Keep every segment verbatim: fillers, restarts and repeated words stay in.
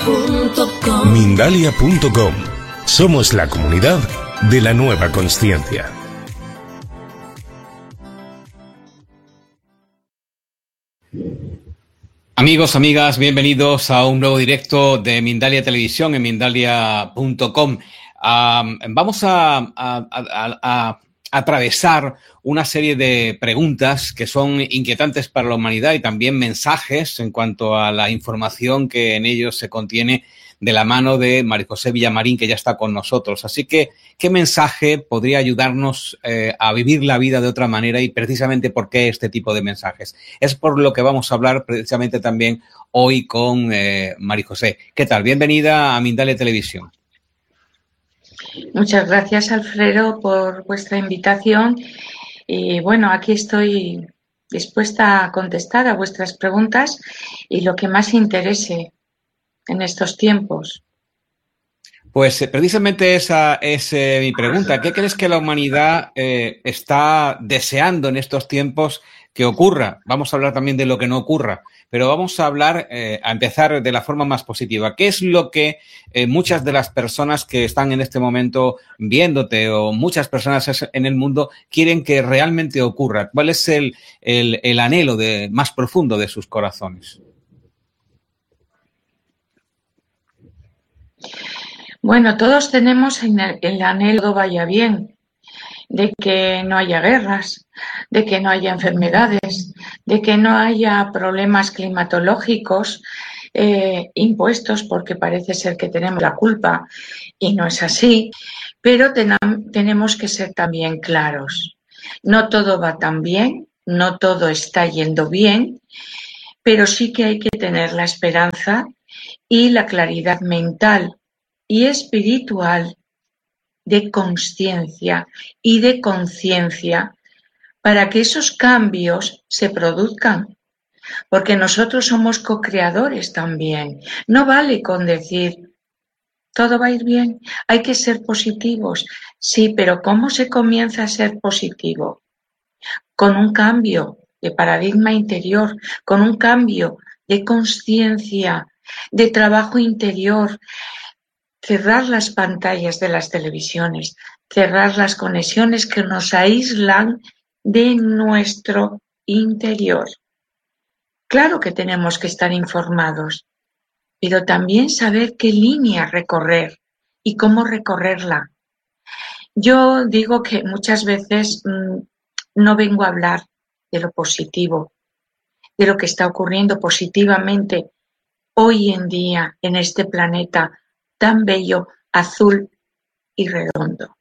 Mindalia punto com. Somos la comunidad de la nueva consciencia. Amigos, amigas, bienvenidos a un nuevo directo de Mindalia Televisión en Mindalia punto com. Um, vamos a, a, a, a atravesar una serie de preguntas que son inquietantes para la humanidad y también mensajes en cuanto a la información que en ellos se contiene, de la mano de María José Villamarín, que ya está con nosotros. Así que, ¿qué mensaje podría ayudarnos eh, a vivir la vida de otra manera y precisamente por qué este tipo de mensajes? Es por lo que vamos a hablar precisamente también hoy con eh, María José. ¿Qué tal? Bienvenida a Mindalia Televisión. Muchas gracias, Alfredo, por vuestra invitación. Y bueno, aquí estoy dispuesta a contestar a vuestras preguntas y lo que más interese en estos tiempos. Pues eh, precisamente esa es eh, mi pregunta. ¿Qué crees que la humanidad eh, está deseando en estos tiempos que ocurra? Vamos a hablar también de lo que no ocurra, pero vamos a hablar, eh, a empezar de la forma más positiva. ¿Qué es lo que eh, muchas de las personas que están en este momento viéndote o muchas personas en el mundo quieren que realmente ocurra? ¿Cuál es el, el, el anhelo de, más profundo de sus corazones? Bueno, todos tenemos el, el anhelo de vaya bien, de que no haya guerras, de que no haya enfermedades, de que no haya problemas climatológicos eh, impuestos, porque parece ser que tenemos la culpa y no es así, pero ten, tenemos que ser también claros. No todo va tan bien, no todo está yendo bien, pero sí que hay que tener la esperanza y la claridad mental y espiritual de consciencia y de conciencia para que esos cambios se produzcan, porque nosotros somos co-creadores también. No vale con decir todo va a ir bien, hay que ser positivos. Sí, pero ¿cómo se comienza a ser positivo? Con un cambio de paradigma interior, con un cambio de conciencia, de trabajo interior. Cerrar las pantallas de las televisiones, cerrar las conexiones que nos aíslan de nuestro interior. Claro que tenemos que estar informados, pero también saber qué línea recorrer y cómo recorrerla. Yo digo que muchas veces mmm, no vengo a hablar de lo positivo, de lo que está ocurriendo positivamente hoy en día en este planeta tan bello, azul y redondo.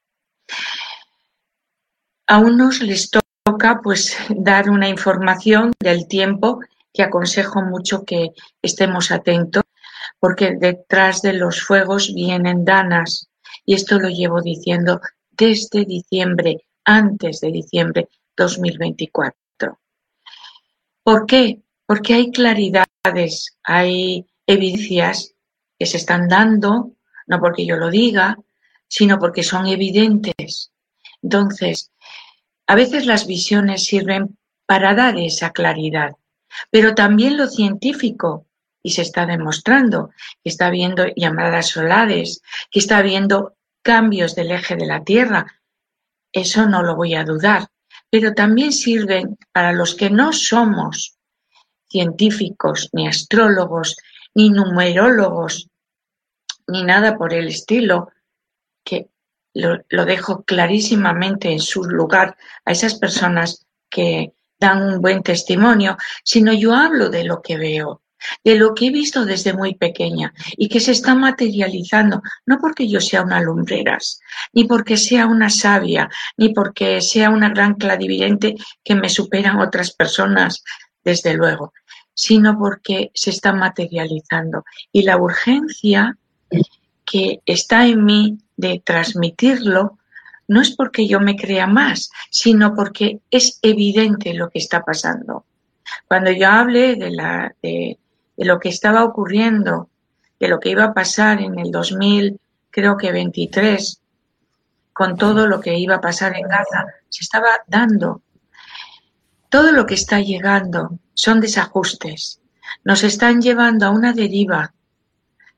A unos les toca pues dar una información del tiempo que aconsejo mucho que estemos atentos, porque detrás de los fuegos vienen danas, y esto lo llevo diciendo desde diciembre, antes de diciembre dos mil veinticuatro. ¿Por qué? Porque hay claridades, hay evidencias que se están dando, no porque yo lo diga, sino porque son evidentes. Entonces, a veces las visiones sirven para dar esa claridad, pero también lo científico, y se está demostrando que está habiendo llamadas solares, que está habiendo cambios del eje de la Tierra, eso no lo voy a dudar, pero también sirven para los que no somos científicos, ni astrólogos, ni numerólogos, ni nada por el estilo, que lo, lo dejo clarísimamente en su lugar a esas personas que dan un buen testimonio, sino yo hablo de lo que veo, de lo que he visto desde muy pequeña y que se está materializando, no porque yo sea una lumbreras, ni porque sea una sabia, ni porque sea una gran clarividente que me superan otras personas, desde luego, sino porque se está materializando. Y la urgencia que está en mí de transmitirlo no es porque yo me crea más, sino porque es evidente lo que está pasando. Cuando yo hablé de, la, de, de lo que estaba ocurriendo, de lo que iba a pasar en el dos mil, creo que veintitrés, con todo lo que iba a pasar en Gaza, se estaba dando. Todo lo que está llegando son desajustes. Nos están llevando a una deriva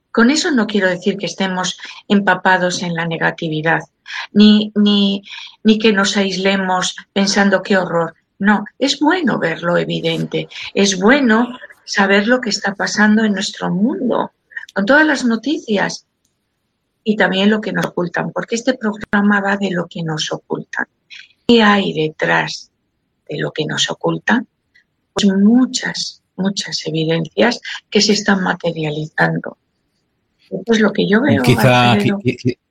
Con eso no quiero decir que estemos empapados en la negatividad, ni, ni, ni que nos aislemos pensando qué horror. No, es bueno ver lo evidente, es bueno saber lo que está pasando en nuestro mundo, con todas las noticias y también lo que nos ocultan, porque este programa va de lo que nos ocultan. ¿Qué hay detrás de lo que nos ocultan? Pues muchas, muchas evidencias que se están materializando. Eso es lo que yo veo, Quizá, Alfredo.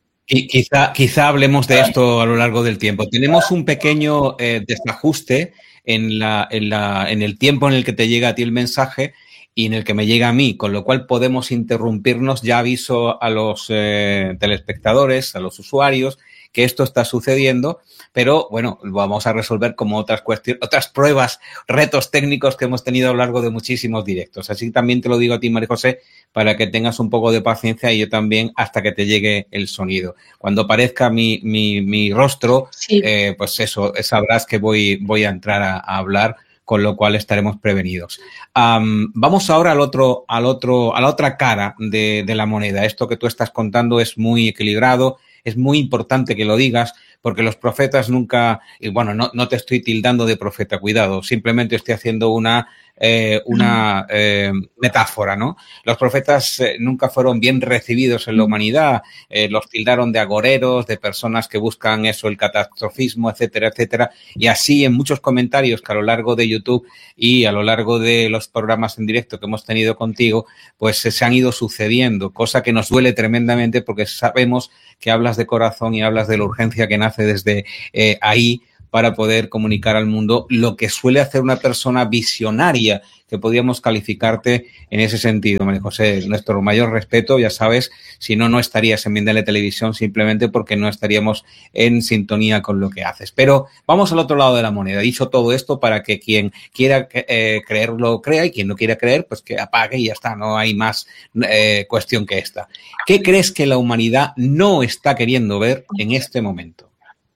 quizá, quizá hablemos de esto a lo largo del tiempo. Tenemos un pequeño eh, desajuste en, la, en, la, en el tiempo en el que te llega a ti el mensaje y en el que me llega a mí, con lo cual podemos interrumpirnos. Ya aviso a los eh, telespectadores, a los usuarios, que esto está sucediendo, pero bueno, vamos a resolver como otras cuestiones, otras pruebas, retos técnicos que hemos tenido a lo largo de muchísimos directos. Así que también te lo digo a ti, María José, para que tengas un poco de paciencia y yo también hasta que te llegue el sonido. Cuando aparezca mi, mi, mi rostro, sí. eh, pues eso, sabrás que voy, voy a entrar a, a hablar, con lo cual estaremos prevenidos. Um, vamos ahora al otro, al otro, a la otra cara de, de la moneda. Esto que tú estás contando es muy equilibrado. Es muy importante que lo digas porque los profetas nunca, y bueno, no, no te estoy tildando de profeta, cuidado, simplemente estoy haciendo una, eh, una eh, metáfora, ¿no? Los profetas eh, nunca fueron bien recibidos en la humanidad, eh, los tildaron de agoreros, de personas que buscan eso, el catastrofismo, etcétera, etcétera, y así en muchos comentarios que a lo largo de YouTube y a lo largo de los programas en directo que hemos tenido contigo, pues se han ido sucediendo, cosa que nos duele tremendamente porque sabemos que hablas de corazón y hablas de la urgencia que nace desde eh, ahí para poder comunicar al mundo lo que suele hacer una persona visionaria, que podríamos calificarte en ese sentido, María José. Nuestro mayor respeto, ya sabes, si no, no estarías en Mindalia Televisión simplemente porque no estaríamos en sintonía con lo que haces. Pero vamos al otro lado de la moneda. Dicho todo esto para que quien quiera eh, creerlo crea y quien no quiera creer, pues que apague y ya está. No hay más eh, cuestión que esta. ¿Qué crees que la humanidad no está queriendo ver en este momento?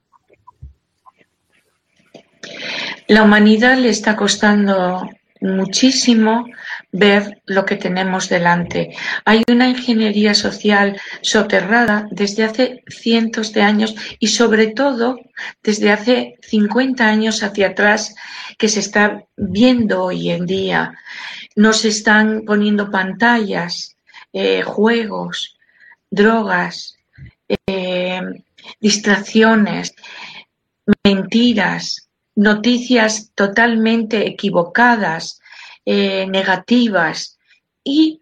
La humanidad le está costando muchísimo ver lo que tenemos delante. Hay una ingeniería social soterrada desde hace cientos de años y sobre todo desde hace cincuenta años hacia atrás que se está viendo hoy en día. Nos están poniendo pantallas, eh, juegos, drogas, eh, distracciones, mentiras, noticias totalmente equivocadas, eh, negativas y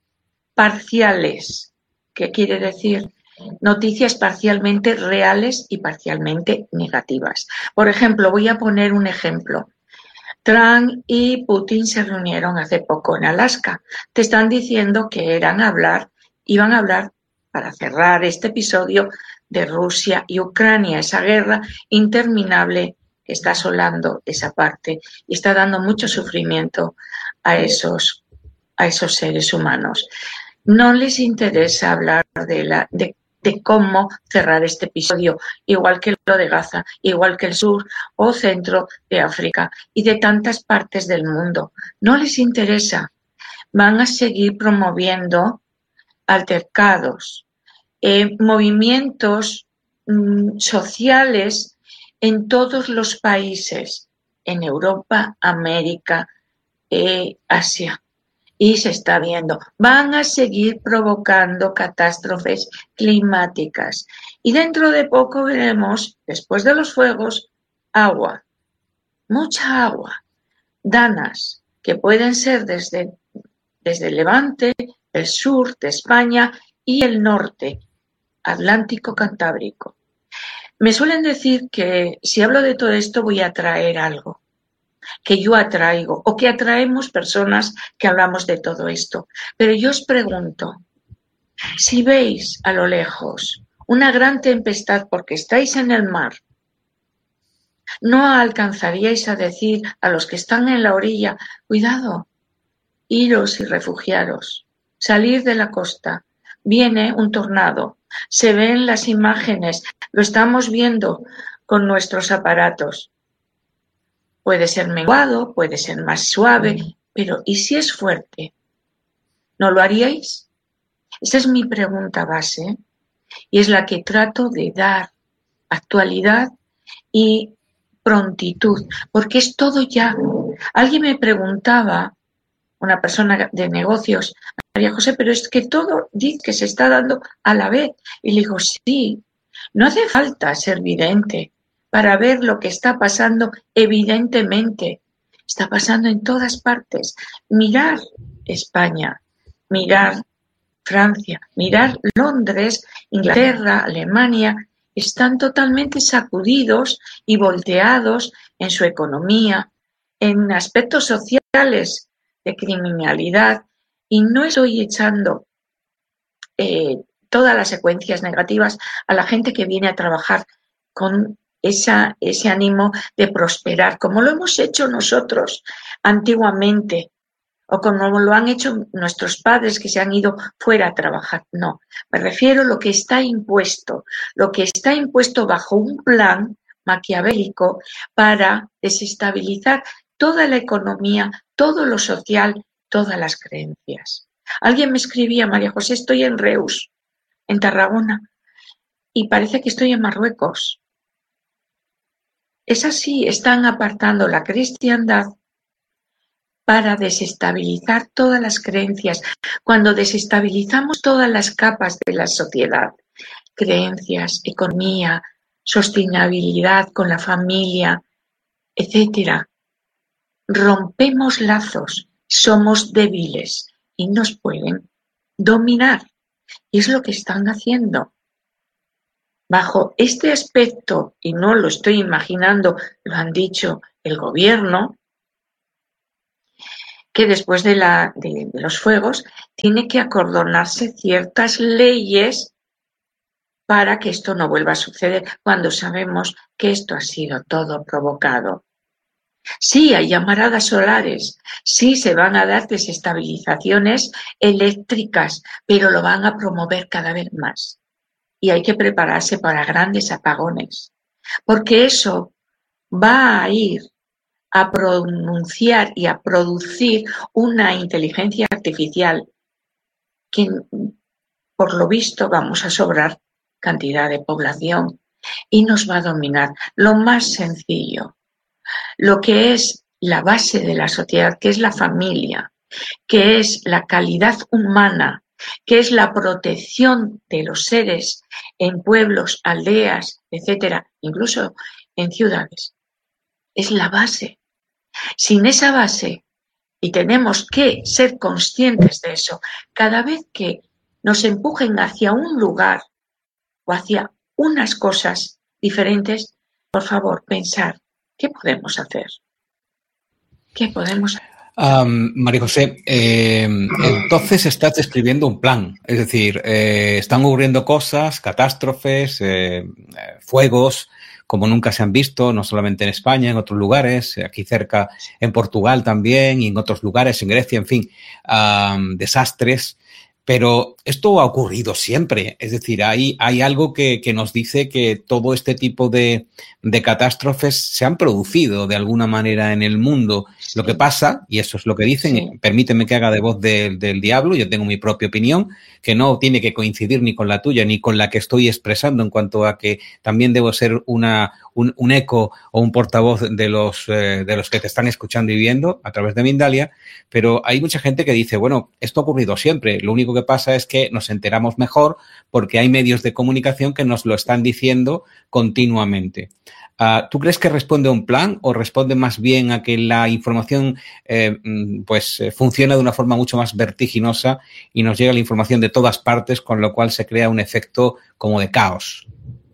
parciales. ¿Qué quiere decir? Noticias parcialmente reales y parcialmente negativas. Por ejemplo, voy a poner un ejemplo. Trump y Putin se reunieron hace poco en Alaska. Te están diciendo que eran a hablar, iban a hablar para cerrar este episodio de Rusia y Ucrania, esa guerra interminable que está asolando esa parte y está dando mucho sufrimiento a esos, a esos seres humanos. No les interesa hablar de, la, de, de cómo cerrar este episodio, igual que lo de Gaza, igual que el sur o centro de África y de tantas partes del mundo. No les interesa. Van a seguir promoviendo altercados, eh, movimientos mm, sociales en todos los países, en Europa, América, eh, Asia. Y se está viendo, van a seguir provocando catástrofes climáticas. Y dentro de poco veremos, después de los fuegos, agua, mucha agua, danas, que pueden ser desde, desde el Levante, el sur de España y el norte, Atlántico, Cantábrico. Me suelen decir que si hablo de todo esto voy a traer algo, que yo atraigo o que atraemos personas que hablamos de todo esto. Pero yo os pregunto, si veis a lo lejos una gran tempestad porque estáis en el mar, ¿no alcanzaríais a decir a los que están en la orilla, cuidado, iros y refugiaros, salir de la costa, viene un tornado? Se ven las imágenes, lo estamos viendo con nuestros aparatos. Puede ser menguado, puede ser más suave, pero ¿y si es fuerte? ¿No lo haríais? Esa es mi pregunta base y es la que trato de dar actualidad y prontitud, porque es todo ya. Alguien me preguntaba, una persona de negocios, María José, pero es que todo dice que se está dando a la vez. Y le digo, sí, no hace falta ser vidente para ver lo que está pasando evidentemente. Está pasando en todas partes. Mirar España, mirar Francia, mirar Londres, Inglaterra, Alemania, están totalmente sacudidos y volteados en su economía, en aspectos sociales de criminalidad, y no estoy echando eh, todas las secuencias negativas a la gente que viene a trabajar con esa, ese ánimo de prosperar, como lo hemos hecho nosotros antiguamente, o como lo han hecho nuestros padres que se han ido fuera a trabajar. No, me refiero a lo que está impuesto, lo que está impuesto bajo un plan maquiavélico para desestabilizar toda la economía, todo lo social, todas las creencias. Alguien me escribía, María José, estoy en Reus, en Tarragona, y parece que estoy en Marruecos. Es así, están apartando la cristiandad para desestabilizar todas las creencias. Cuando desestabilizamos todas las capas de la sociedad, creencias, economía, sostenibilidad con la familia, etcétera, rompemos lazos, somos débiles y nos pueden dominar. Y es lo que están haciendo. Bajo este aspecto, y no lo estoy imaginando, lo han dicho el gobierno, que después de, la, de, de los fuegos tiene que acordonarse ciertas leyes para que esto no vuelva a suceder, cuando sabemos que esto ha sido todo provocado. Sí, hay llamaradas solares, sí se van a dar desestabilizaciones eléctricas, pero lo van a promover cada vez más. Y hay que prepararse para grandes apagones, porque eso va a ir a pronunciar y a producir una inteligencia artificial que, por lo visto, vamos a sobrar cantidad de población y nos va a dominar. Lo más sencillo, lo que es la base de la sociedad, que es la familia, que es la calidad humana, que es la protección de los seres en pueblos, aldeas, etcétera, incluso en ciudades, es la base. Sin esa base, y tenemos que ser conscientes de eso, cada vez que nos empujen hacia un lugar o hacia unas cosas diferentes, por favor, pensar, ¿qué podemos hacer? ¿Qué podemos hacer? Um, María José, eh, entonces estás describiendo un plan, es decir, eh, están ocurriendo cosas, catástrofes, eh, fuegos, como nunca se han visto, no solamente en España, en otros lugares, aquí cerca, en Portugal también, y en otros lugares, en Grecia, en fin, um, desastres. Pero esto ha ocurrido siempre, es decir, hay, hay algo que, que nos dice que todo este tipo de, de catástrofes se han producido de alguna manera en el mundo. Sí. Lo que pasa, y eso es lo que dicen, sí. Permíteme que haga de voz de, del diablo, yo tengo mi propia opinión, que no tiene que coincidir ni con la tuya ni con la que estoy expresando en cuanto a que también debo ser una, un, un eco o un portavoz de los, eh, de los que te están escuchando y viendo a través de Mindalia, pero hay mucha gente que dice, bueno, esto ha ocurrido siempre, lo único que pasa es que nos enteramos mejor porque hay medios de comunicación que nos lo están diciendo continuamente. Uh, ¿Tú crees que responde a un plan o responde más bien a que la información eh, pues eh, funciona de una forma mucho más vertiginosa y nos llega la información de todas partes, con lo cual se crea un efecto como de caos?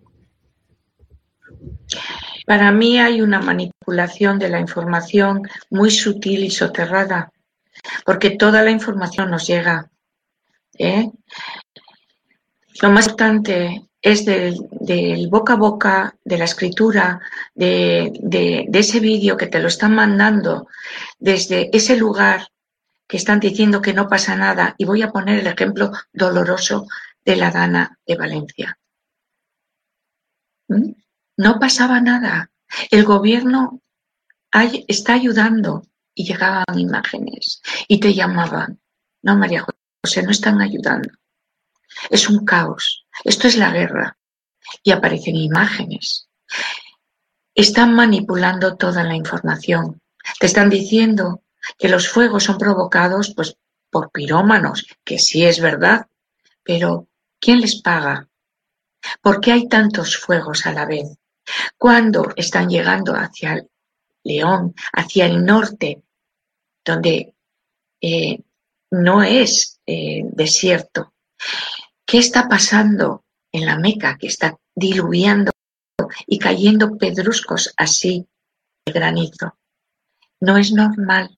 Para mí hay una manipulación de la información muy sutil y soterrada, porque toda la información nos llega. ¿eh? Lo más importante es del, del boca a boca, de la escritura, de, de, de ese vídeo que te lo están mandando desde ese lugar que están diciendo que no pasa nada. Y voy a poner el ejemplo doloroso de la Dana de Valencia. ¿Mm? No pasaba nada. El gobierno hay, está ayudando y llegaban imágenes y te llamaban. No, María José, no están ayudando. Es un caos. Esto es la guerra. Y aparecen imágenes. Están manipulando toda la información. Te están diciendo que los fuegos son provocados pues, por pirómanos, que sí es verdad, pero ¿quién les paga? ¿Por qué hay tantos fuegos a la vez? Cuando están llegando hacia el León, hacia el norte, donde eh, no es eh, desierto, ¿qué está pasando en la Meca, que está diluviando y cayendo pedruscos así de granizo? No es normal.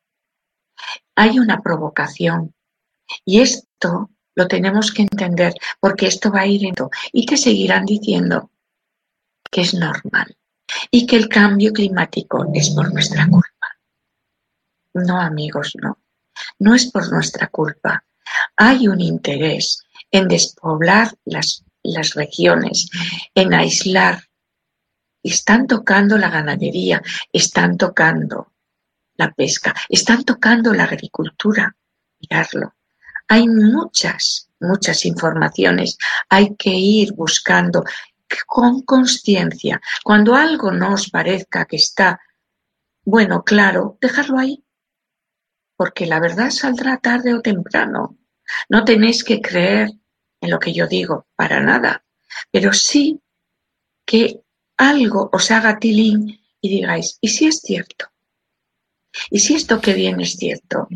Hay una provocación y esto lo tenemos que entender porque esto va a ir en todo y te seguirán diciendo que es normal y que el cambio climático es por nuestra culpa. No, amigos, no. No es por nuestra culpa. Hay un interés en despoblar las, las regiones, en aislar. Están tocando la ganadería, están tocando la pesca, están tocando la agricultura. Mirarlo. Hay muchas, muchas informaciones. Hay que ir buscando con conciencia. Cuando algo no os parezca que está, bueno, claro, dejarlo ahí. Porque la verdad saldrá tarde o temprano. No tenéis que creer en lo que yo digo, para nada. Pero sí que algo os haga tilín y digáis, ¿y si es cierto? ¿Y si esto que viene es cierto?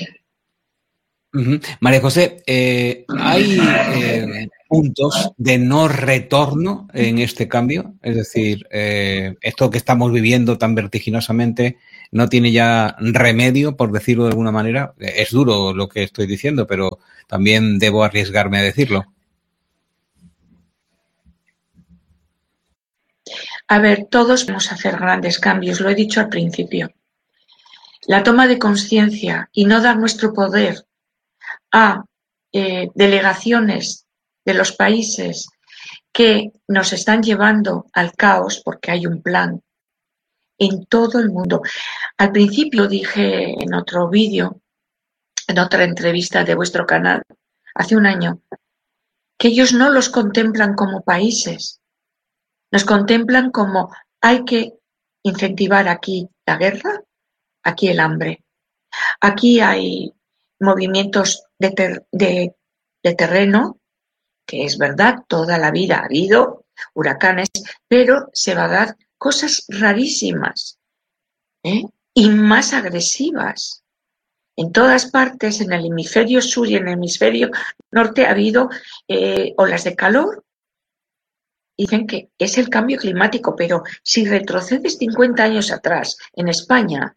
Uh-huh. María José, eh, ¿hay eh, puntos de no retorno en este cambio? Es decir, eh, esto que estamos viviendo tan vertiginosamente no tiene ya remedio, por decirlo de alguna manera. Es duro lo que estoy diciendo, pero también debo arriesgarme a decirlo. A ver, todos vamos a hacer grandes cambios, lo he dicho al principio. La toma de conciencia y no dar nuestro poder a eh, delegaciones de los países que nos están llevando al caos, porque hay un plan en todo el mundo. Al principio dije en otro vídeo, en otra entrevista de vuestro canal, hace un año, que ellos no los contemplan como países, nos contemplan como hay que incentivar aquí la guerra, aquí el hambre, aquí hay movimientos de, ter de, de terreno, que es verdad, toda la vida ha habido huracanes, pero se va a dar cosas rarísimas, ¿eh? Y más agresivas. En todas partes, en el hemisferio sur y en el hemisferio norte, ha habido eh, olas de calor. Dicen que es el cambio climático, pero si retrocedes cincuenta años atrás, en España,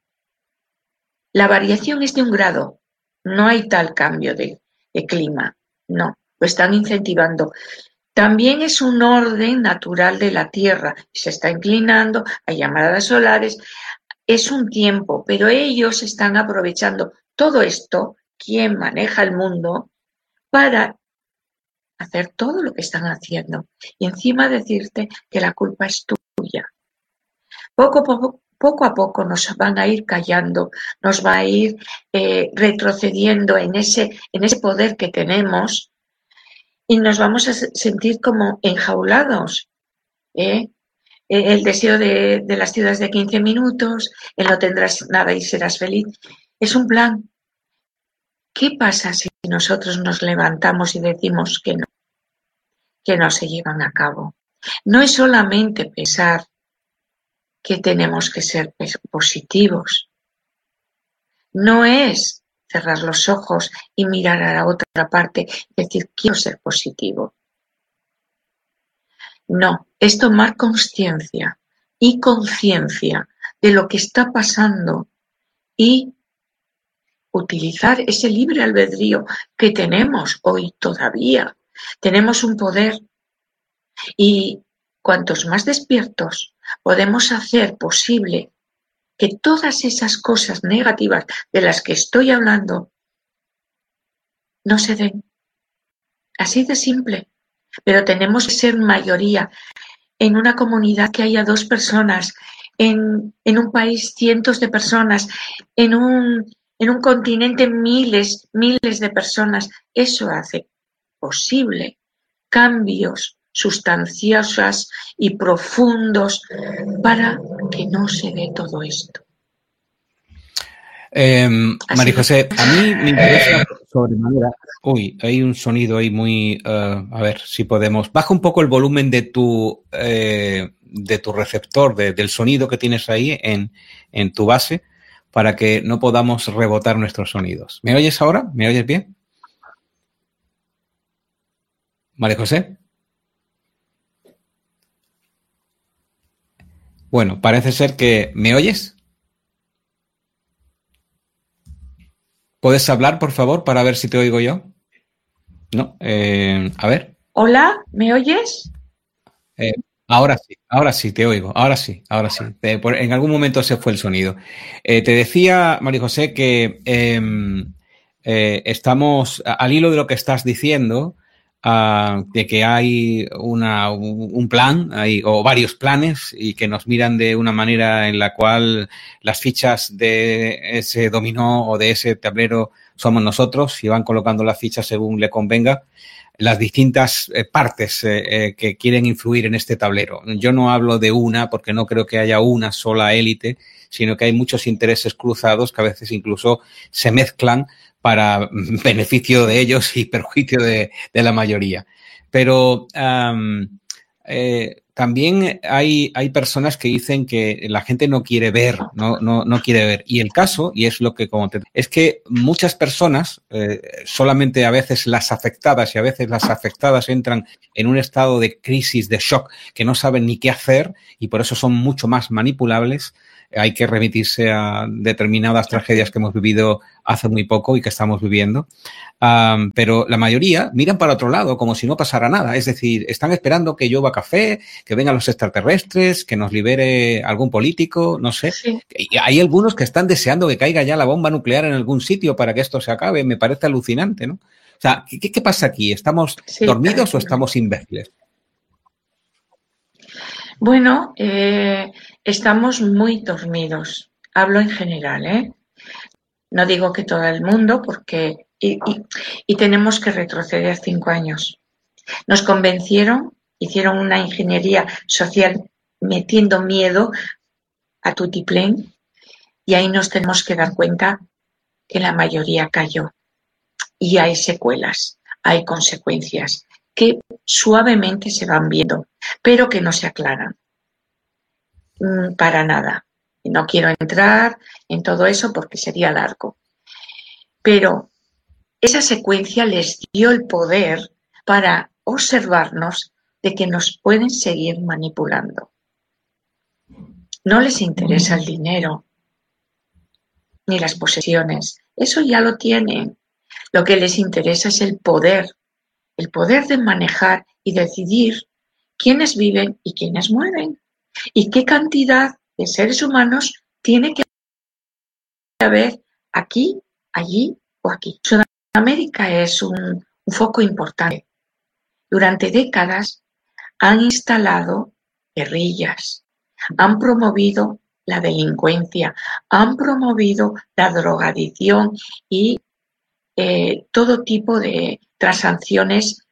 la variación es de un grado. No hay tal cambio de, de clima, no, lo están incentivando. También es un orden natural de la Tierra, se está inclinando, hay llamadas solares, es un tiempo, pero ellos están aprovechando todo esto, quien maneja el mundo, para hacer todo lo que están haciendo y encima decirte que la culpa es tuya. Poco a poco, poco a poco nos van a ir callando, nos va a ir eh, retrocediendo en ese, en ese poder que tenemos y nos vamos a sentir como enjaulados. ¿eh? El deseo de, de las ciudades de quince minutos, el no tendrás nada y serás feliz. Es un plan. ¿Qué pasa si nosotros nos levantamos y decimos que no? Que no se llevan a cabo. No es solamente pensar que tenemos que ser positivos. No es cerrar los ojos y mirar a la otra parte y decir, quiero ser positivo. No, es tomar conciencia y conciencia de lo que está pasando y utilizar ese libre albedrío que tenemos hoy todavía. Tenemos un poder y cuantos más despiertos podemos hacer posible que todas esas cosas negativas de las que estoy hablando no se den. Así de simple. Pero tenemos que ser mayoría. En una comunidad que haya dos personas, en, en un país cientos de personas, en un, en un continente miles, miles de personas. Eso hace posible cambios sustanciosos y profundos para que no se dé todo esto. Eh, María José, a mí me interesa sobremanera. Uy, hay un sonido ahí muy... Uh, a ver si podemos... Baja un poco el volumen de tu, eh, de tu receptor, de, del sonido que tienes ahí en, en tu base, para que no podamos rebotar nuestros sonidos. ¿Me oyes ahora? ¿Me oyes bien? María José. Bueno, parece ser que... ¿Me oyes? ¿Puedes hablar, por favor, para ver si te oigo yo? No, eh, a ver. Hola, ¿me oyes? Eh, ahora sí, ahora sí, te oigo. Ahora sí, ahora sí. Eh, por, en algún momento se fue el sonido. Eh, te decía, María José, que eh, eh, estamos al hilo de lo que estás diciendo, uh, de que hay una, un plan hay, o varios planes y que nos miran de una manera en la cual las fichas de ese dominó o de ese tablero somos nosotros y van colocando las fichas según le convenga las distintas eh, partes eh, eh, que quieren influir en este tablero. Yo no hablo de una porque no creo que haya una sola élite, sino que hay muchos intereses cruzados que a veces incluso se mezclan para beneficio de ellos y perjuicio de, de la mayoría. Pero um, eh, también hay, hay personas que dicen que la gente no quiere ver, no, no, no quiere ver. Y el caso, y es lo que como te, es que muchas personas, eh, solamente a veces las afectadas y a veces las afectadas entran en un estado de crisis, de shock, que no saben ni qué hacer y por eso son mucho más manipulables. Hay que remitirse a determinadas tragedias que hemos vivido hace muy poco y que estamos viviendo. Um, pero la mayoría miran para otro lado como si no pasara nada. Es decir, están esperando que llueva café, que vengan los extraterrestres, que nos libere algún político, no sé. Sí. Y hay algunos que están deseando que caiga ya la bomba nuclear en algún sitio para que esto se acabe. Me parece alucinante, ¿no? O sea, ¿qué, qué pasa aquí? ¿Estamos sí, dormidos claro. o estamos imbéciles? Bueno, eh, estamos muy dormidos. Hablo en general, ¿eh? No digo que todo el mundo, porque y, y, y tenemos que retroceder cinco años. Nos convencieron, hicieron una ingeniería social metiendo miedo a tutiplén y ahí nos tenemos que dar cuenta que la mayoría cayó y hay secuelas, hay consecuencias que suavemente se van viendo, pero que no se aclaran mm, para nada. No quiero entrar en todo eso porque sería largo, pero esa secuencia les dio el poder para observarnos de que nos pueden seguir manipulando. No les interesa el dinero ni las posesiones, eso ya lo tienen. Lo que les interesa es el poder, el poder de manejar y decidir quiénes viven y quiénes mueren y qué cantidad de seres humanos tiene que haber aquí, allí o aquí. Sudamérica es un, un foco importante. Durante décadas han instalado guerrillas, han promovido la delincuencia, han promovido la drogadicción y eh, todo tipo de transacciones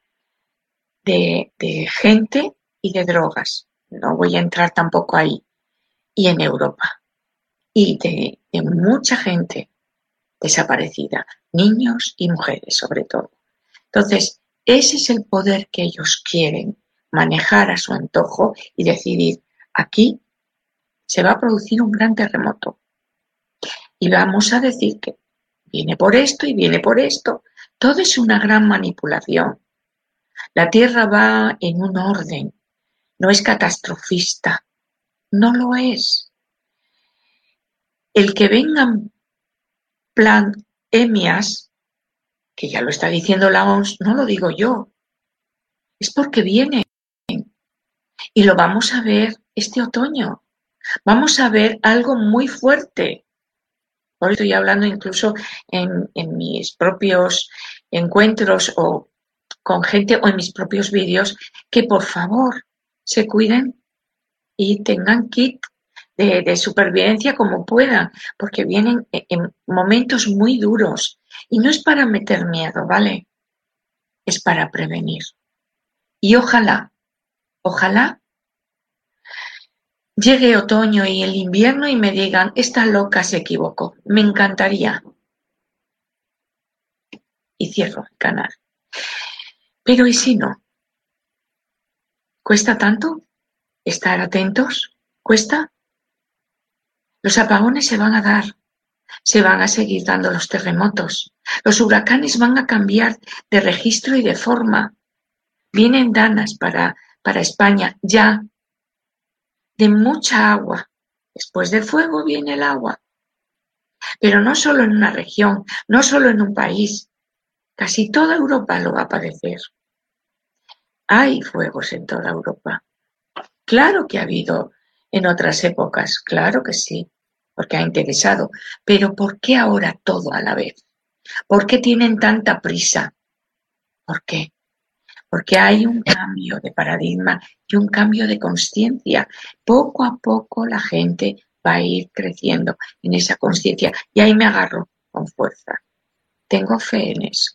de, de gente y de drogas. No voy a entrar tampoco ahí. Y en Europa. Y de, de mucha gente desaparecida, niños y mujeres sobre todo. Entonces, ese es el poder que ellos quieren manejar a su antojo y decidir, aquí se va a producir un gran terremoto y vamos a decir que viene por esto y viene por esto. Todo es una gran manipulación. La Tierra va en un orden, no es catastrofista, no lo es. El que vengan plan emias, que ya lo está diciendo la O M S, no lo digo yo, es porque vienen y lo vamos a ver este otoño. Vamos a ver algo muy fuerte. Hoy estoy hablando incluso en, en mis propios encuentros o con gente o en mis propios vídeos que por favor se cuiden y tengan kit de, de supervivencia como puedan, porque vienen en momentos muy duros y no es para meter miedo, ¿vale? es para prevenir. Y ojalá, ojalá llegue otoño y el invierno y me digan, esta loca se equivocó. Me encantaría. Y cierro el canal. Pero ¿y si no? ¿Cuesta tanto estar atentos? ¿Cuesta? Los apagones se van a dar. Se van a seguir dando los terremotos. Los huracanes van a cambiar de registro y de forma. Vienen danas para, para España ya. De mucha agua. Después del fuego viene el agua. Pero no solo en una región, no solo en un país. Casi toda Europa lo va a padecer. Hay fuegos en toda Europa. Claro que ha habido en otras épocas, claro que sí, porque ha interesado. Pero ¿por qué ahora todo a la vez? ¿Por qué tienen tanta prisa? ¿Por qué? Porque hay un cambio de paradigma y un cambio de conciencia. Poco a poco la gente va a ir creciendo en esa conciencia. Y ahí me agarro con fuerza. Tengo fe en eso.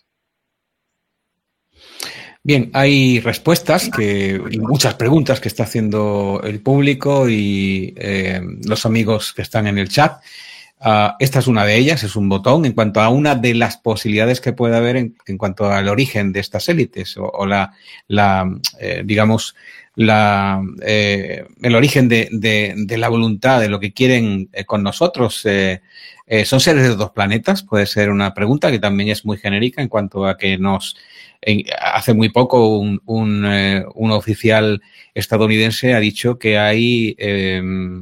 Bien, hay respuestas que, y muchas preguntas que está haciendo el público y eh, los amigos que están en el chat. Uh, esta es una de ellas, es un botón en cuanto a una de las posibilidades que puede haber en, en cuanto al origen de estas élites o, o la, la eh, digamos, la, eh, el origen de, de, de la voluntad, de lo que quieren eh, con nosotros. Eh, eh, ¿Son seres de dos planetas? Puede ser una pregunta que también es muy genérica en cuanto a que nos... En, hace muy poco un, un, eh, un oficial estadounidense ha dicho que hay eh,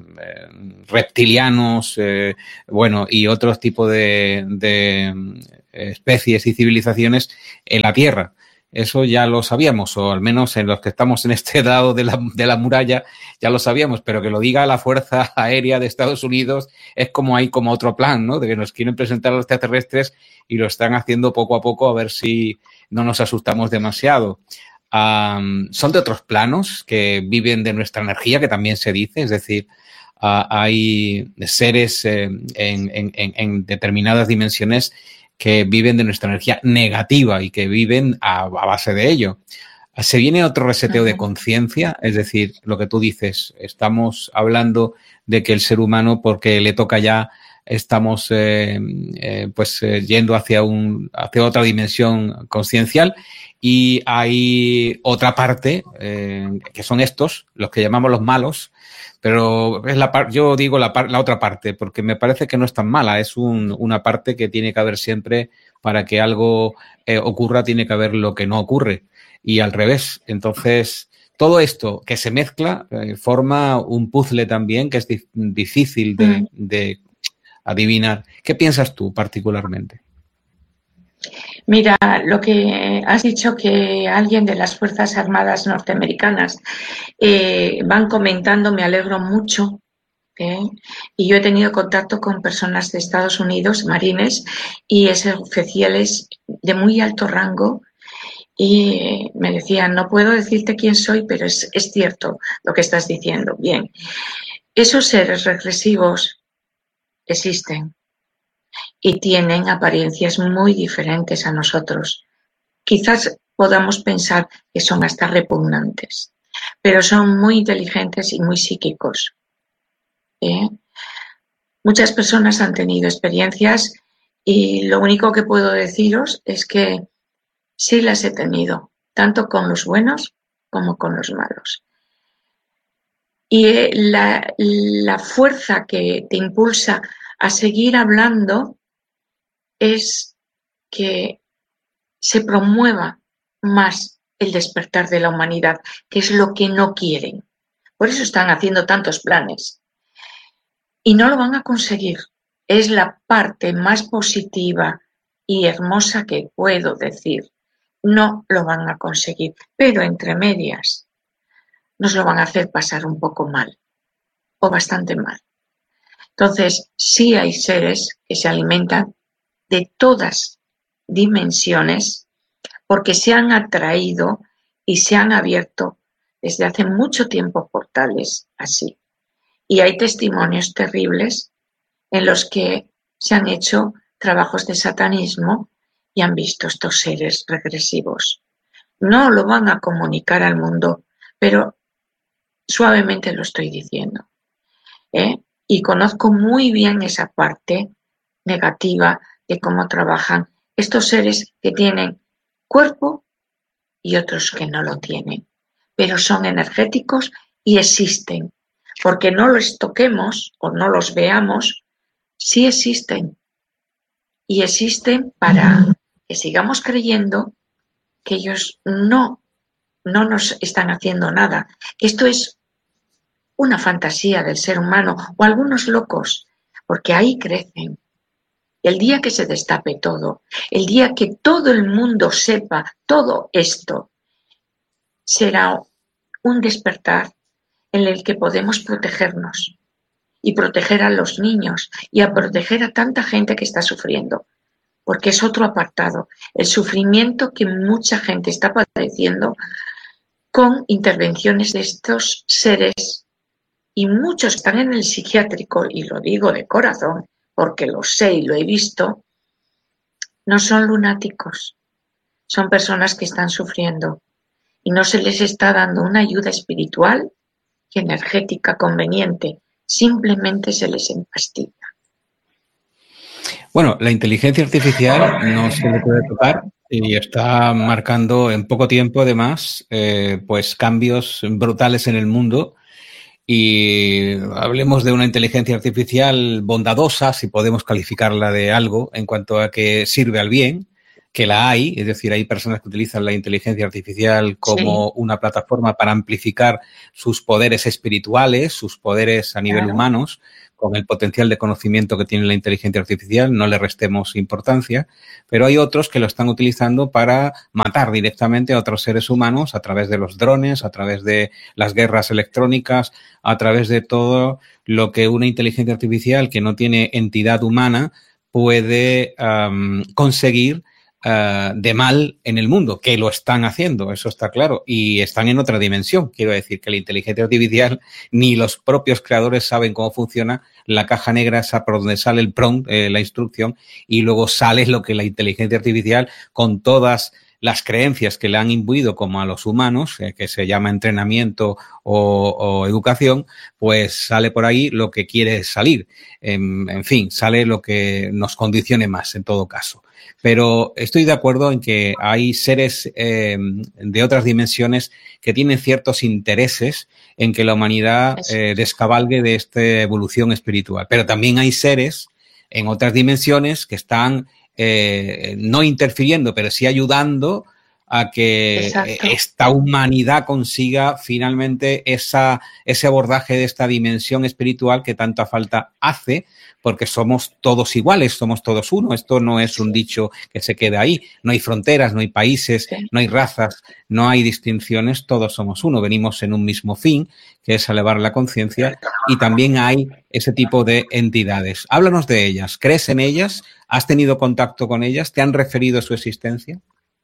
reptilianos, eh, bueno, y otros tipos de, de especies y civilizaciones en la Tierra. Eso ya lo sabíamos, o al menos en los que estamos en este lado de la, de la muralla ya lo sabíamos, pero que lo diga la Fuerza Aérea de Estados Unidos es como hay como otro plan, ¿no? De que nos quieren presentar a los extraterrestres y lo están haciendo poco a poco a ver si no nos asustamos demasiado. Um, son de otros planos que viven de nuestra energía, que también se dice, es decir, uh, hay seres eh, en, en, en determinadas dimensiones que viven de nuestra energía negativa y que viven a, a base de ello. Se viene otro reseteo uh-huh. de conciencia, es decir, lo que tú dices, estamos hablando de que el ser humano, porque le toca ya, estamos eh, eh, pues eh, yendo hacia un hacia otra dimensión consciencial y hay otra parte eh, que son estos, los que llamamos los malos, pero es la par- yo digo la, par- la otra parte porque me parece que no es tan mala, es un, una parte que tiene que haber siempre para que algo eh, ocurra, tiene que haber lo que no ocurre y al revés. Entonces, todo esto que se mezcla eh, forma un puzzle también que es di- difícil de, mm. de adivinar. ¿Qué piensas tú particularmente? Mira, lo que has dicho que alguien de las Fuerzas Armadas norteamericanas eh, van comentando, me alegro mucho. ¿eh? Y yo he tenido contacto con personas de Estados Unidos, marines, y esos oficiales de muy alto rango, y me decían, no puedo decirte quién soy, pero es, es cierto lo que estás diciendo. Bien, esos seres regresivos existen y tienen apariencias muy diferentes a nosotros. Quizás podamos pensar que son hasta repugnantes, pero son muy inteligentes y muy psíquicos. ¿eh? Muchas personas han tenido experiencias y lo único que puedo deciros es que sí las he tenido, tanto con los buenos como con los malos. Y la, la fuerza que te impulsa a seguir hablando es que se promueva más el despertar de la humanidad, que es lo que no quieren. Por eso están haciendo tantos planes. Y no lo van a conseguir. Es la parte más positiva y hermosa que puedo decir. No lo van a conseguir. Pero entre medias nos lo van a hacer pasar un poco mal. O bastante mal. Entonces, sí hay seres que se alimentan de todas dimensiones porque se han atraído y se han abierto desde hace mucho tiempo portales así. Y hay testimonios terribles en los que se han hecho trabajos de satanismo y han visto estos seres regresivos. no lo van a comunicar al mundo, pero suavemente lo estoy diciendo, ¿eh? Y conozco muy bien esa parte negativa de cómo trabajan estos seres que tienen cuerpo y otros que no lo tienen, pero son energéticos y existen, porque no los toquemos o no los veamos, sí existen, y existen para que sigamos creyendo que ellos no, no nos están haciendo nada. Esto es una fantasía del ser humano o algunos locos, porque ahí crecen. El día que se destape todo, el día que todo el mundo sepa todo esto, será un despertar en el que podemos protegernos y proteger a los niños y a proteger a tanta gente que está sufriendo, porque es otro apartado, el sufrimiento que mucha gente está padeciendo con intervenciones de estos seres, y muchos están en el psiquiátrico, y lo digo de corazón, porque lo sé y lo he visto, no son lunáticos, son personas que están sufriendo y no se les está dando una ayuda espiritual y energética conveniente, simplemente se les empastilla. Bueno, la inteligencia artificial no se le puede tocar y está marcando en poco tiempo, además, eh, pues cambios brutales en el mundo. Y hablemos de una inteligencia artificial bondadosa, si podemos calificarla de algo, en cuanto a que sirve al bien, que la hay, es decir, hay personas que utilizan la inteligencia artificial como sí. una plataforma para amplificar sus poderes espirituales, sus poderes a nivel claro. humanos, con el potencial de conocimiento que tiene la inteligencia artificial, no le restemos importancia, pero hay otros que lo están utilizando para matar directamente a otros seres humanos a través de los drones, a través de las guerras electrónicas, a través de todo lo que una inteligencia artificial que no tiene entidad humana puede um, conseguir Uh, de mal en el mundo, que lo están haciendo, eso está claro, y están en otra dimensión. Quiero decir que la inteligencia artificial, ni los propios creadores saben cómo funciona la caja negra esa por donde sale el prompt, eh, la instrucción, y luego sale lo que la inteligencia artificial, con todas las creencias que le han imbuido como a los humanos, eh, que se llama entrenamiento o, o educación, pues sale por ahí lo que quiere salir. En, en fin, sale lo que nos condicione más en todo caso. Pero estoy de acuerdo en que hay seres eh, de otras dimensiones que tienen ciertos intereses en que la humanidad eh, descabalgue de esta evolución espiritual. Pero también hay seres en otras dimensiones que están eh, no interfiriendo, pero sí ayudando a que Exacto. esta humanidad consiga finalmente esa, ese abordaje de esta dimensión espiritual que tanta falta hace, porque somos todos iguales, somos todos uno. Esto no es un dicho que se queda ahí. No hay fronteras, no hay países, sí. no hay razas, no hay distinciones, todos somos uno. Venimos en un mismo fin, que es elevar la conciencia, y también hay ese tipo de entidades. Háblanos de ellas. ¿Crees en ellas? ¿Has tenido contacto con ellas? ¿Te han referido a su existencia?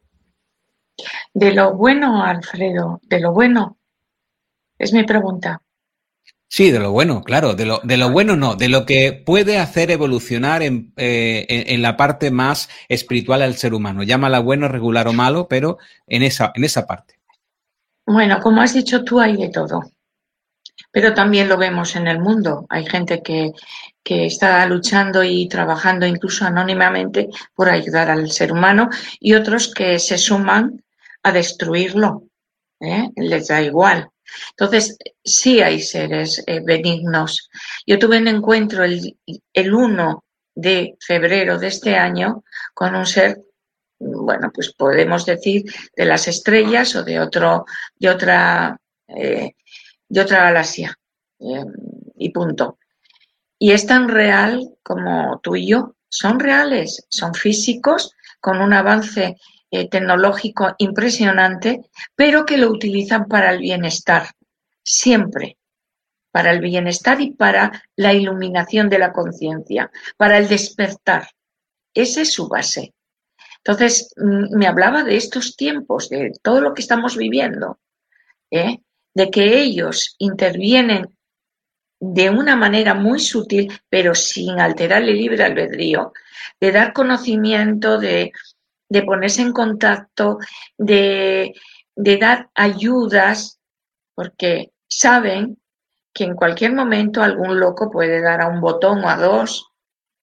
De lo bueno, Alfredo, de lo bueno, es mi pregunta. Sí, de lo bueno, claro, de lo, de lo bueno no, de lo que puede hacer evolucionar en, eh, en, en la parte más espiritual al ser humano. Llámala bueno, regular o malo, pero en esa, en esa parte. Bueno, como has dicho tú, hay de todo, pero también lo vemos en el mundo. Hay gente que, que está luchando y trabajando incluso anónimamente por ayudar al ser humano, y otros que se suman a destruirlo, ¿eh? Les da igual. Entonces, sí hay seres eh, benignos. Yo tuve un encuentro el, el primero de febrero de este año con un ser, bueno, pues podemos decir de las estrellas o de otro, de otra, eh, de otra galaxia, eh, y punto. Y es tan real como tú y yo. Son reales, son físicos, con un avance Eh, tecnológico impresionante, pero que lo utilizan para el bienestar, siempre, para el bienestar y para la iluminación de la conciencia, para el despertar. Esa es su base. Entonces, me hablaba de estos tiempos, de todo lo que estamos viviendo, ¿eh? de que ellos intervienen de una manera muy sutil, pero sin alterar el libre albedrío, de dar conocimiento, de de ponerse en contacto, de de dar ayudas, porque saben que en cualquier momento algún loco puede dar a un botón o a dos,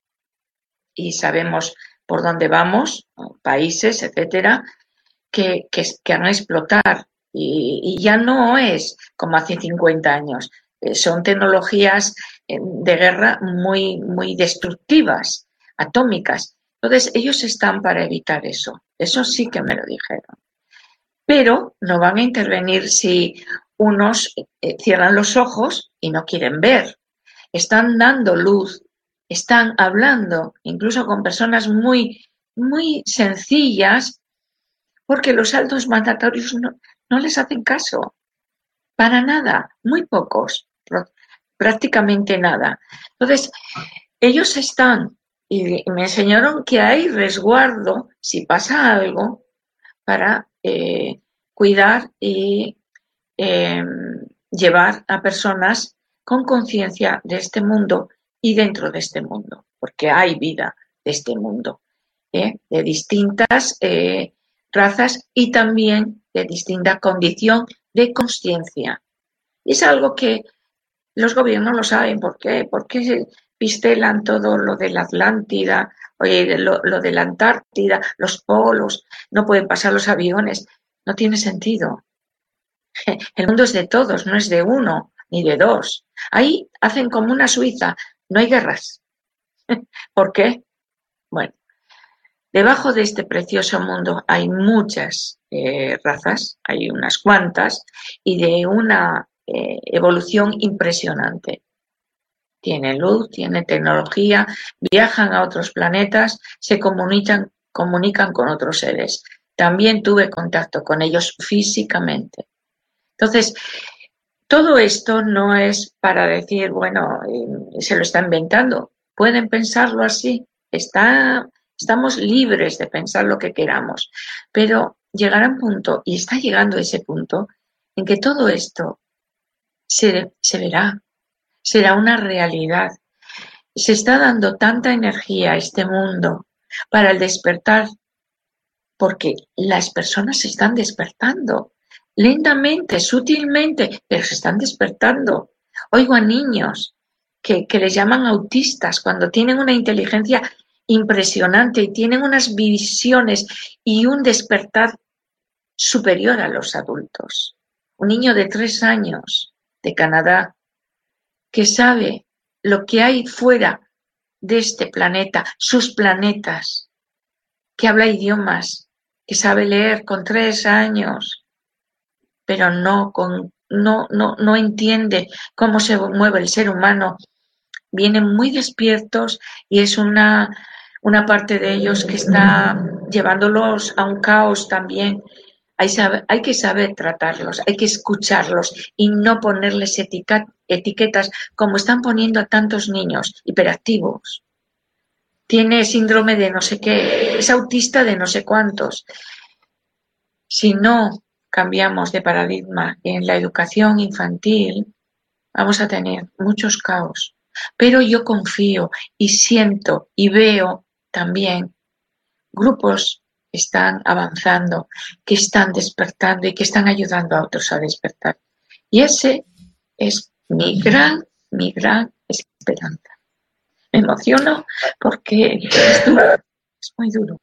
y sabemos por dónde vamos, países, etcétera, que, que, que van a explotar. Y, y ya no es como hace cincuenta años. Eh, son tecnologías de guerra muy, muy destructivas, atómicas. Entonces, ellos están para evitar eso. Eso sí que me lo dijeron. Pero no van a intervenir si unos eh, cierran los ojos y no quieren ver. Están dando luz, están hablando, incluso con personas muy, muy sencillas, porque los altos mandatarios no, no les hacen caso. Para nada, muy pocos, prácticamente nada. Entonces, ellos están, y me enseñaron que hay resguardo si pasa algo para eh, cuidar y eh, llevar a personas con conciencia de este mundo y dentro de este mundo, porque hay vida de este mundo, ¿eh? de distintas eh, razas y también de distinta condición de consciencia. Es algo que los gobiernos lo saben. ¿Por qué? Porque pistelan todo lo de la Atlántida, oye, lo, lo de la Antártida, los polos, no pueden pasar los aviones. No tiene sentido. El mundo es de todos, no es de uno ni de dos. Ahí hacen como una Suiza, no hay guerras. ¿Por qué? Bueno, debajo de este precioso mundo hay muchas eh, razas, hay unas cuantas, y de una eh, evolución impresionante. Tienen luz, tienen tecnología, viajan a otros planetas, se comunican, comunican con otros seres. También tuve contacto con ellos físicamente. Entonces, todo esto no es para decir, bueno, eh, se lo está inventando. Pueden pensarlo así. Está, estamos libres de pensar lo que queramos. Pero llegará un punto, y está llegando ese punto, en que todo esto se, se verá. Será una realidad. Se está dando tanta energía a este mundo para el despertar, porque las personas se están despertando. Lentamente, sutilmente, pero se están despertando. Oigo a niños que, que les llaman autistas cuando tienen una inteligencia impresionante y tienen unas visiones y un despertar superior a los adultos. Un niño de tres años de Canadá que sabe lo que hay fuera de este planeta, sus planetas, que habla idiomas, que sabe leer con tres años, pero no, con, no, no, no entiende cómo se mueve el ser humano. Vienen muy despiertos y es una, una parte de ellos que está llevándolos a un caos también. Hay, saber, hay que saber tratarlos, hay que escucharlos y no ponerles etica, etiquetas como están poniendo a tantos niños hiperactivos. Tiene síndrome de no sé qué, es autista de no sé cuántos. Si no cambiamos de paradigma en la educación infantil, vamos a tener muchos caos. Pero yo confío y siento y veo también grupos que están avanzando, que están despertando y que están ayudando a otros a despertar. Y ese es mi gran, mi gran esperanza. Me emociono porque es duro, es muy duro.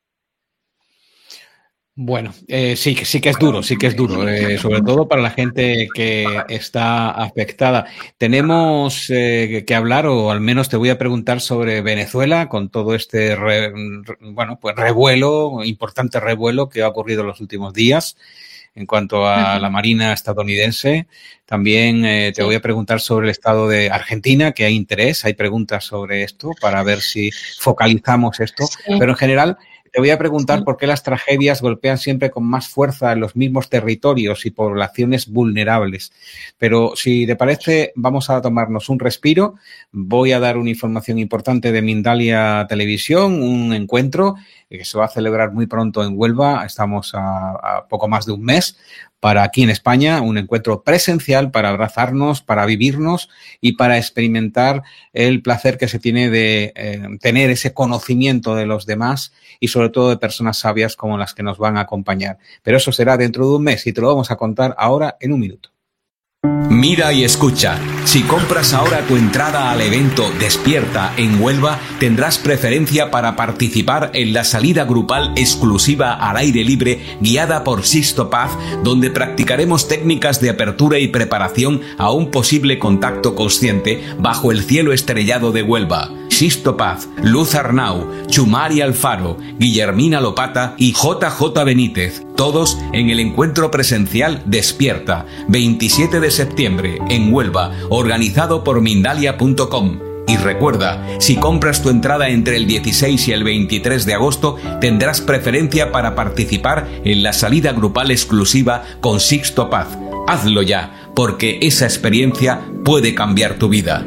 Bueno, eh, sí, sí que es duro, sí que es duro, eh, sobre todo para la gente que está afectada. Tenemos eh, que hablar, o al menos te voy a preguntar sobre Venezuela, con todo este, re, bueno, pues revuelo, importante revuelo que ha ocurrido en los últimos días en cuanto a la Marina estadounidense. También eh, te voy a preguntar sobre el estado de Argentina, que hay interés, hay preguntas sobre esto para ver si focalizamos esto, sí. Pero en general te voy a preguntar sí. por qué las tragedias golpean siempre con más fuerza en los mismos territorios y poblaciones vulnerables. Pero si te parece, vamos a tomarnos un respiro. Voy a dar una información importante de Mindalia Televisión, un encuentro que se va a celebrar muy pronto en Huelva. Estamos a, a poco más de un mes para aquí en España, un encuentro presencial para abrazarnos, para vivirnos y para experimentar el placer que se tiene de eh, tener ese conocimiento de los demás y sobre todo de personas sabias como las que nos van a acompañar. Pero eso será dentro de un mes y te lo vamos a contar ahora en un minuto. Mira y escucha. Si compras ahora tu entrada al evento Despierta en Huelva, tendrás preferencia para participar en la salida grupal exclusiva al aire libre guiada por Sixto Paz, donde practicaremos técnicas de apertura y preparación a un posible contacto consciente bajo el cielo estrellado de Huelva. Sixto Paz, Luz Arnau, Chumari Alfaro, Guillermina Lopata y J J Benítez, todos en el encuentro presencial Despierta, veintisiete de septiembre en Huelva, organizado por Mindalia punto com. Y recuerda, si compras tu entrada entre el dieciséis y el veintitrés de agosto, tendrás preferencia para participar en la salida grupal exclusiva con Sixto Paz. Hazlo ya, porque esa experiencia puede cambiar tu vida.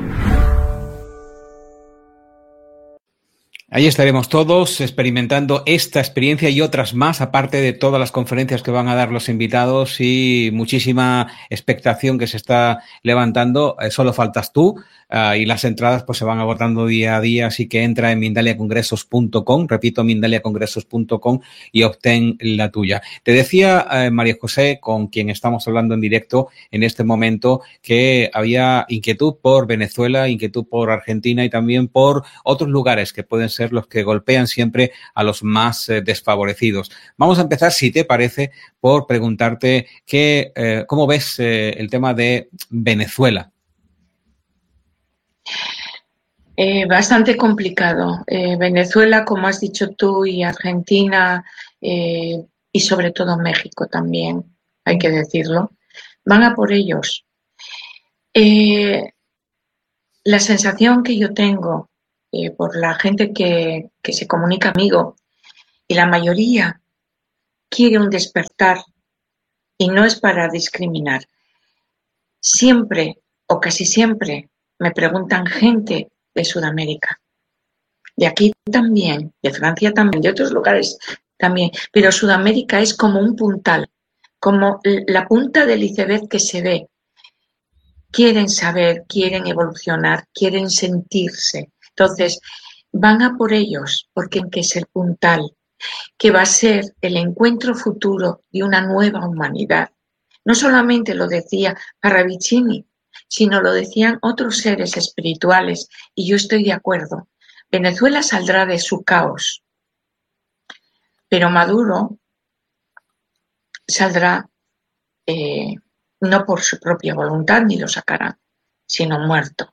Ahí estaremos todos experimentando esta experiencia y otras más, aparte de todas las conferencias que van a dar los invitados y muchísima expectación que se está levantando. Eh, solo faltas tú uh, y las entradas pues se van agotando día a día, así que entra en mindalia congresos punto com, repito, mindalia congresos punto com y obtén la tuya. Te decía eh, María José, con quien estamos hablando en directo en este momento, que había inquietud por Venezuela, inquietud por Argentina y también por otros lugares que pueden ser ser los que golpean siempre a los más eh, desfavorecidos. Vamos a empezar, si te parece, por preguntarte que, eh, cómo ves eh, el tema de Venezuela. Eh, bastante complicado. Eh, Venezuela, como has dicho tú, y Argentina eh, y sobre todo México también, hay que decirlo, van a por ellos. Eh, la sensación que yo tengo Eh, por la gente que, que se comunica conmigo, y la mayoría quiere un despertar, y no es para discriminar. Siempre o casi siempre me preguntan gente de Sudamérica, de aquí también, de Francia también, de otros lugares también, pero Sudamérica es como un puntal, como la punta del iceberg que se ve. Quieren saber, quieren evolucionar, quieren sentirse. Entonces, van a por ellos, porque es el puntal, que va a ser el encuentro futuro de una nueva humanidad. No solamente lo decía Parravicini, sino lo decían otros seres espirituales, y yo estoy de acuerdo. Venezuela saldrá de su caos, pero Maduro saldrá eh, no por su propia voluntad, ni lo sacará, sino muerto.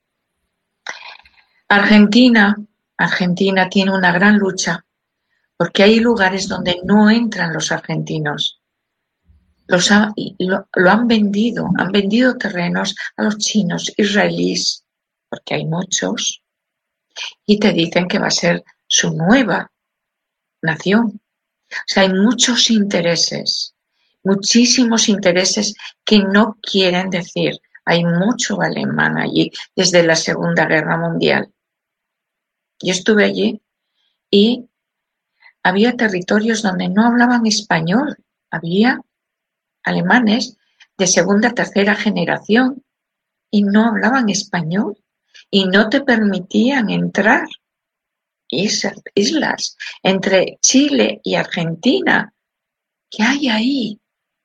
Argentina, Argentina tiene una gran lucha porque hay lugares donde no entran los argentinos. Los ha, lo, lo han vendido, han vendido terrenos a los chinos, israelíes, porque hay muchos, y te dicen que va a ser su nueva nación. O sea, hay muchos intereses, muchísimos intereses que no quieren decir. Hay mucho alemán allí desde la Segunda Guerra Mundial. Yo estuve allí y había territorios donde no hablaban español. Había alemanes de segunda, tercera generación y no hablaban español y no te permitían entrar. Esas islas entre Chile y Argentina, ¿qué hay ahí?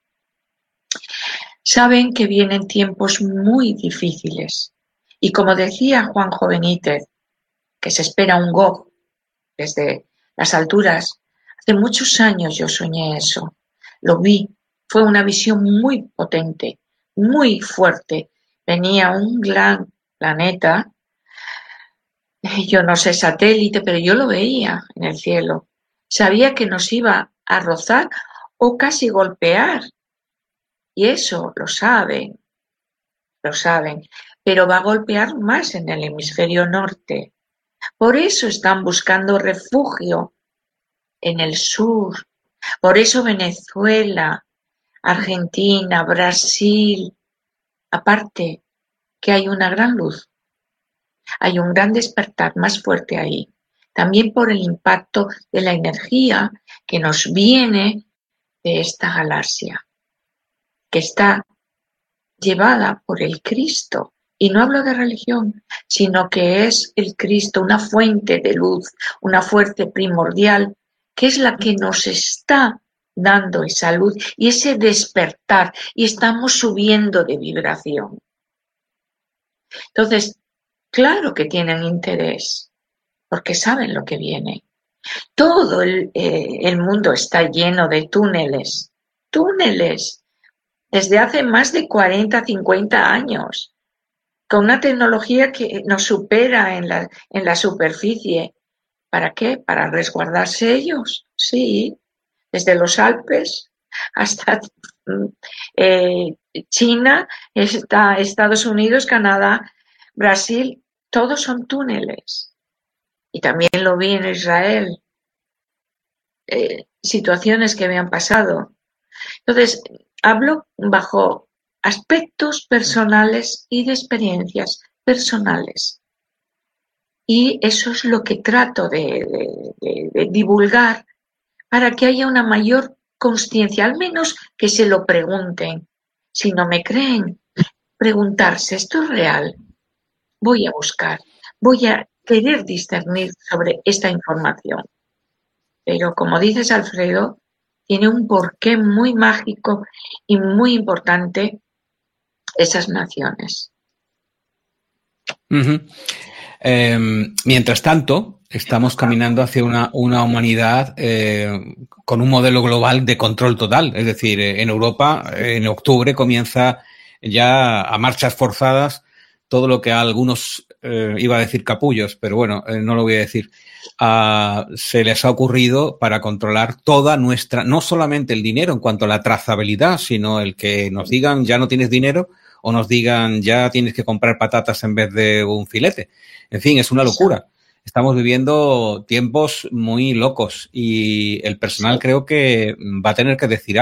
Saben que vienen tiempos muy difíciles y, como decía Juanjo Benítez, que se espera un Gog desde las alturas. Hace muchos años yo soñé eso, lo vi, fue una visión muy potente, muy fuerte. Venía un gran planeta, yo no sé, satélite, pero yo lo veía en el cielo. Sabía que nos iba a rozar o casi golpear, y eso lo saben, lo saben, pero va a golpear más en el hemisferio norte. Por eso están buscando refugio en el sur. Por eso Venezuela, Argentina, Brasil. Aparte que hay una gran luz, hay un gran despertar más fuerte ahí también por el impacto de la energía que nos viene de esta galaxia, que está llevada por el Cristo. Y no hablo de religión, sino que es el Cristo, una fuente de luz, una fuente primordial, que es la que nos está dando esa luz y ese despertar, y estamos subiendo de vibración. Entonces, claro que tienen interés, porque saben lo que viene. Todo el, eh, el mundo está lleno de túneles, túneles, desde hace más de cuarenta, cincuenta años, con una tecnología que nos supera en la, en la superficie. ¿Para qué? ¿Para resguardarse ellos? Sí, desde los Alpes hasta eh, China, está Estados Unidos, Canadá, Brasil, todos son túneles. Y también lo vi en Israel, eh, situaciones que me han pasado. Entonces, hablo bajo aspectos personales y de experiencias personales. Y eso es lo que trato de, de, de, de divulgar para que haya una mayor consciencia, al menos que se lo pregunten. Si no me creen, preguntarse, ¿esto es real? Voy a buscar, voy a querer discernir sobre esta información. Pero como dices, Alfredo, tiene un porqué muy mágico y muy importante esas naciones. Uh-huh. Eh, mientras tanto, estamos caminando hacia una, una humanidad eh, con un modelo global de control total. Es decir, en Europa, en octubre, comienza ya a marchas forzadas todo lo que a algunos, eh, iba a decir capullos, pero bueno, eh, no lo voy a decir, uh, se les ha ocurrido para controlar toda nuestra, no solamente el dinero en cuanto a la trazabilidad, sino el que nos digan ya no tienes dinero o nos digan ya tienes que comprar patatas en vez de un filete. En fin, es una locura. Estamos viviendo tiempos muy locos y el personal creo que va a tener que decir